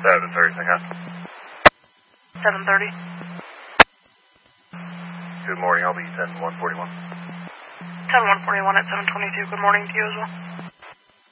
7:30, second. 7:30. Good morning, I'll be 10-141. 10-141 at 7:22. Good morning to you as well.